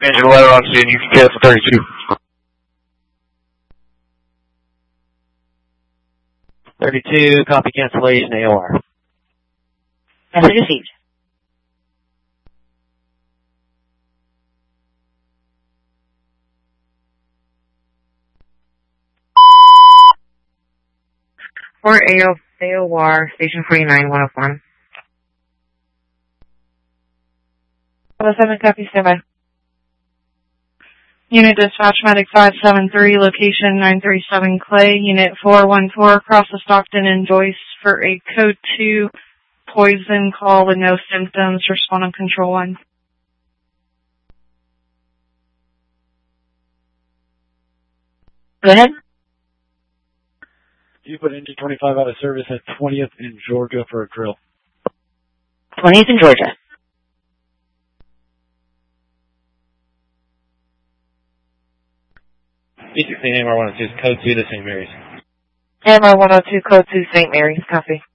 Engine letter on scene, you can cancel 32. 32, copy cancellation, AOR. Message received. For AOR, Station 49, 101. 107, copy, standby. Unit Dispatch Medic 573, location 937 Clay, Unit 414, across the Stockton and Joyce for a Code 2 poison call with no symptoms. Respond on Control 1. Go ahead. You put engine 25 out of service at 20th in Georgia for a drill. 20th in Georgia. B16 AMR 102 is code 2 to St. Mary's. AMR 102, Code 2, St. Mary's, copy.